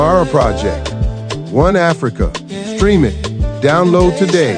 Our project, One Africa. Stream it. Download today.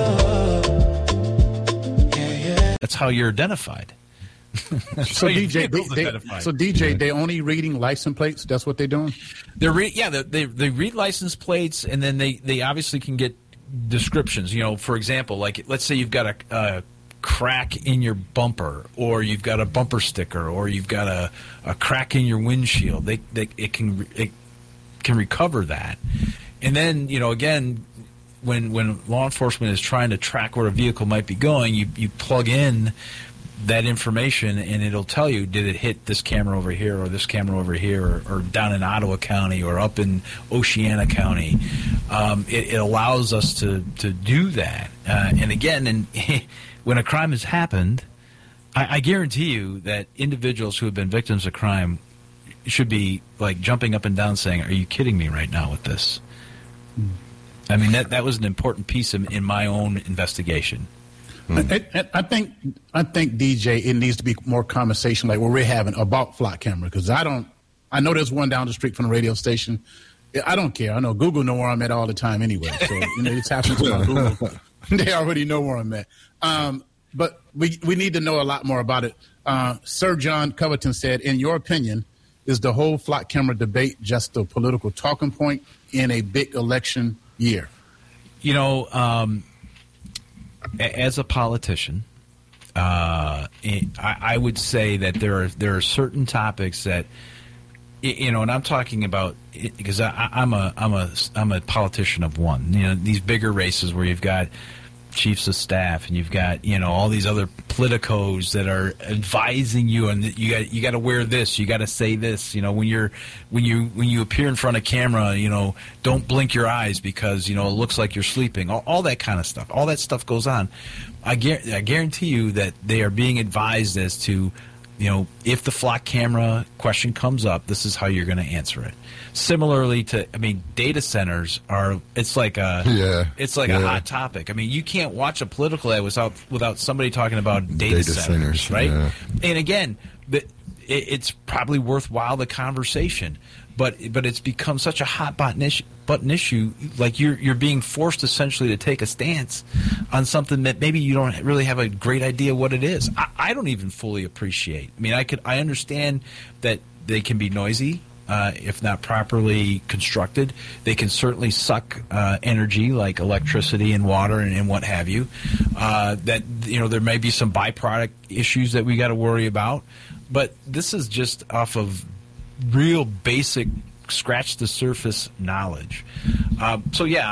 That's how you're identified. So DJ, they only reading license plates. That's what they're doing. They read license plates, and then they obviously can get descriptions. You know, for example, like let's say you've got a crack in your bumper, or you've got a bumper sticker, or you've got a crack in your windshield. It can recover that, and then again, when law enforcement is trying to track where a vehicle might be going, you plug in that information, and it'll tell you, did it hit this camera over here, or this camera over here, or down in Ottawa County, or up in Oceana County. It allows us to do that. And again, when a crime has happened, I guarantee you that individuals who have been victims of crime should be like jumping up and down saying, are you kidding me right now with this? I mean, that was an important piece in my own investigation. I think DJ, it needs to be more conversation like what we're having about flock camera, because I know there's one down the street from the radio station. I don't care. I know Google know where I'm at all the time anyway. So it's happening to my Google. They already know where I'm at. But we need to know a lot more about it. Sir John Covington said, in your opinion, is the whole flock camera debate just a political talking point in a big election year? As a politician, I would say that there are certain topics that, and I'm talking about because I'm a politician of one. These bigger races where you've got chiefs of staff and you've got all these other politicos that are advising you, and you got to wear this, you got to say this. When you appear in front of camera, don't blink your eyes because it looks like you're sleeping. All that kind of stuff. All that stuff goes on. I guarantee you that they are being advised as to, if the flock camera question comes up, this is how you're going to answer it. Similarly to, data centers it's like a hot topic. You can't watch a political ad without somebody talking about data centers, right? Yeah. And again, it's probably worthwhile the conversation, but it's become such a hot button issue. Like you're being forced essentially to take a stance on something that maybe you don't really have a great idea what it is. I don't even fully appreciate. I understand that they can be noisy. If not properly constructed, they can certainly suck energy like electricity and water and what have you. That there may be some byproduct issues that we got to worry about, but this is just off of real basic scratch the surface knowledge. So yeah,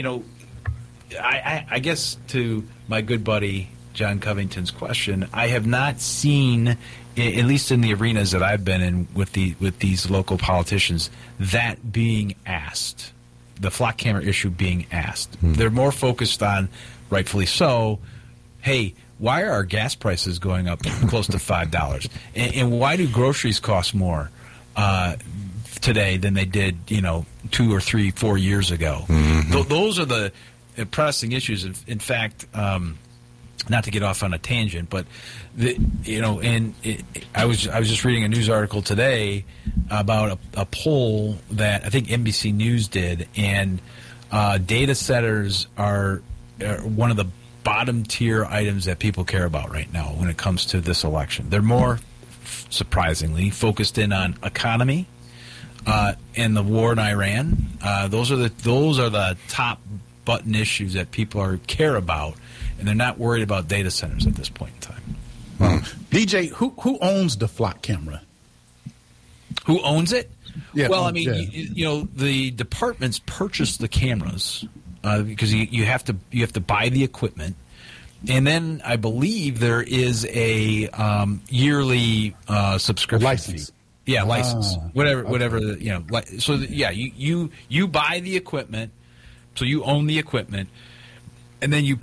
I guess to my good buddy John Covington's question, I have not seen, at least in the arenas that I've been in with these local politicians, that being asked, the flock camera issue being asked. They're more focused on, rightfully so, hey, why are our gas prices going up close to $5? And why do groceries cost more today than they did, 2 or 3, 4 years ago? Those are the pressing issues. In fact, not to get off on a tangent, but I was just reading a news article today about a poll that I think NBC News did, and data centers are one of the bottom tier items that people care about right now when it comes to this election. They're more, surprisingly, focused in on economy and the war in Iran. Those are the top button issues that people care about, and they're not worried about data centers at this point in time. DJ, who owns the flock camera? Who owns it? Yeah, well, the departments purchase the cameras because you have to buy the equipment, and then I believe there is a yearly subscription license. Fee. Yeah, license. Whatever. You buy the equipment, so you own the equipment, and then you